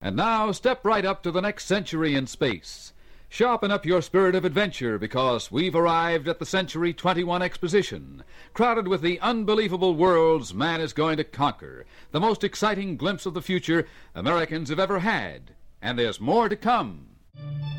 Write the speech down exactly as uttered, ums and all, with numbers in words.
And now, step right up to the next century in space. Sharpen up your spirit of adventure, because we've arrived at the Century twenty-one Exposition, crowded with the unbelievable worlds man is going to conquer, the most exciting glimpse of the future Americans have ever had. And there's more to come.